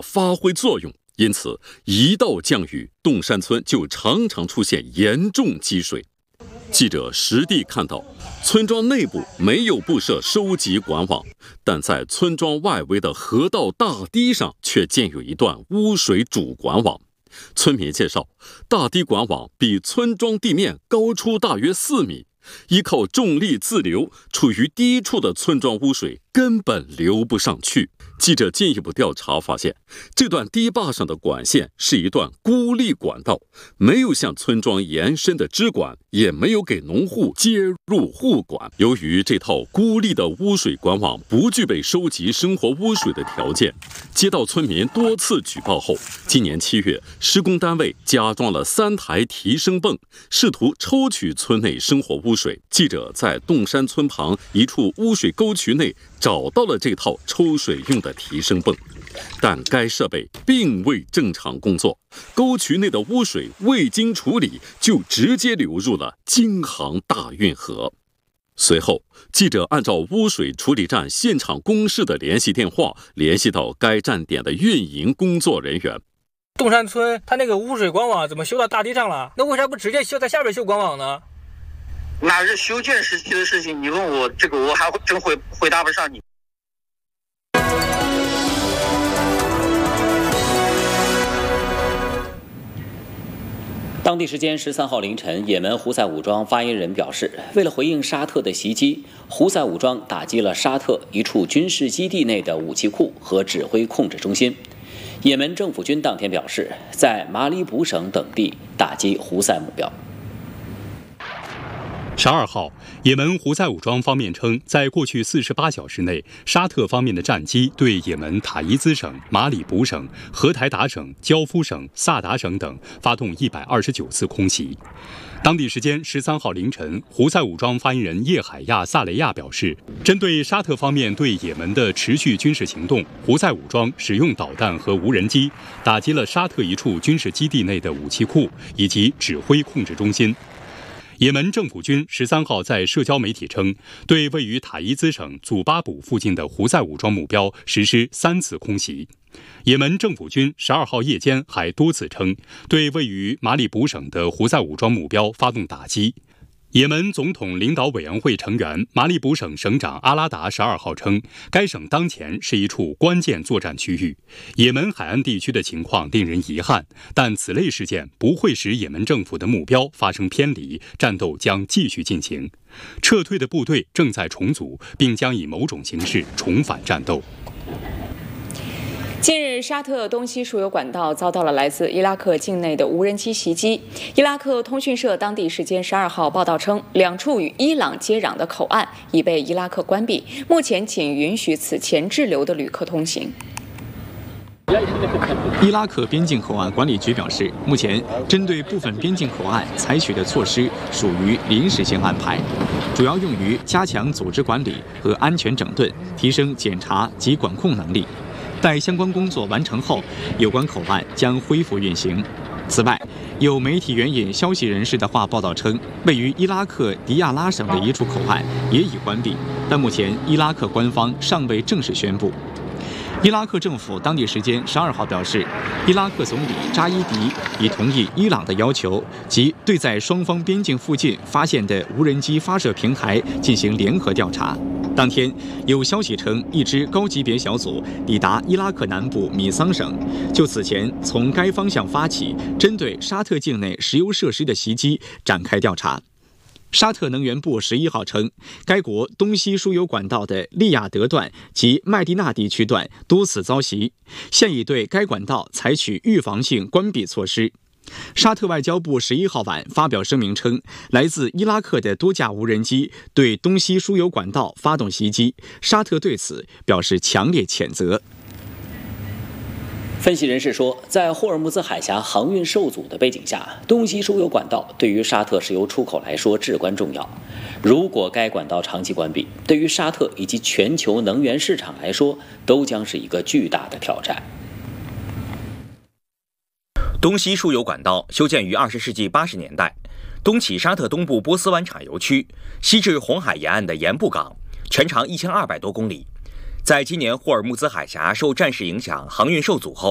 发挥作用，因此一到降雨，洞山村就常常出现严重积水。记者实地看到，村庄内部没有布设收集管网，但在村庄外围的河道大堤上却建有一段污水主管网。村民介绍，大堤管网比村庄地面高出大约4米，依靠重力自流，处于低处的村庄污水根本流不上去。记者进一步调查发现，这段堤坝上的管线是一段孤立管道，没有向村庄延伸的支管，也没有给农户接入护管。由于这套孤立的污水管网不具备收集生活污水的条件，接到村民多次举报后，今年7月，施工单位加装了3台提升泵，试图抽取村内生活污水。记者在洞山村旁一处污水沟渠内找到了这套抽水用的提升泵，但该设备并未正常工作，沟渠内的污水未经处理就直接流入了京杭大运河。随后，记者按照污水处理站现场公示的联系电话，联系到该站点的运营工作人员。 洞山村它那个污水管网怎么修到大堤上了？那为啥不直接在下边修管网呢？ 那是修建时期的事情，你问我这个，我还真回答不上你。 当地时间13号凌晨，也门胡塞武装发言人表示，为了回应沙特的袭击，胡塞武装打击了沙特一处军事基地内的武器库和指挥控制中心。也门政府军当天表示，在马里卜省等地打击胡塞目标。 12号，也门胡塞武装方面称，在过去48小时内，沙特方面的战机对也门塔伊兹省、马里卜省、荷台达省、焦夫省、萨达省等发动129次空袭。当地时间13号凌晨，胡塞武装发言人叶海亚·萨雷亚表示，针对沙特方面对也门的持续军事行动，胡塞武装使用导弹和无人机打击了沙特一处军事基地内的武器库以及指挥控制中心。也门政府军13号在社交媒体称，对位于塔伊兹省祖巴卜附近的胡塞武装目标实施3次空袭。也门政府军12号夜间还多次称，对位于马里卜省的胡塞武装目标发动打击。也门总统领导委员会成员、马里卜省省长阿拉达12号称，该省当前是一处关键作战区域。也门海岸地区的情况令人遗憾，但此类事件不会使也门政府的目标发生偏离，战斗将继续进行。撤退的部队正在重组，并将以某种形式重返战斗。 近日，沙特东西输油管道遭到了来自伊拉克境内的无人机袭击。伊拉克通讯社当地时间12号报道称，2处与伊朗接壤的口岸已被伊拉克关闭，目前仅允许此前滞留的旅客通行。 伊拉克边境口岸管理局表示，目前针对部分边境口岸采取的措施属于临时性安排，主要用于加强组织管理和安全整顿，提升检查及管控能力。待相关工作完成后，有关口岸将恢复运行。此外，有媒体援引消息人士的话报道称，位于伊拉克迪亚拉省的一处口岸也已关闭，但目前伊拉克官方尚未正式宣布。伊拉克政府当地时间12号表示，伊拉克总理扎伊迪已同意伊朗的要求，即对在双方边境附近发现的无人机发射平台进行联合调查。当天，有消息称，一支高级别小组抵达伊拉克南部米桑省，就此前从该方向发起针对沙特境内石油设施的袭击展开调查。沙特能源部11号称，该国东西输油管道的利雅得段及麦地那地区段多次遭袭，现已对该管道采取预防性关闭措施。沙特外交部11号晚发表声明称，来自伊拉克的多架无人机对东西输油管道发动袭击，沙特对此表示强烈谴责。 分析人士说，在霍尔木兹海峡航运受阻的背景下，东西输油管道对于沙特石油出口来说至关重要。如果该管道长期关闭，对于沙特以及全球能源市场来说，都将是一个巨大的挑战。 东西输油管道修建于20世纪80年代，东起沙特东部波斯湾产油区，西至红海沿岸的盐布港，全长1200多公里。在今年霍尔木兹海峡受战事影响，航运受阻后，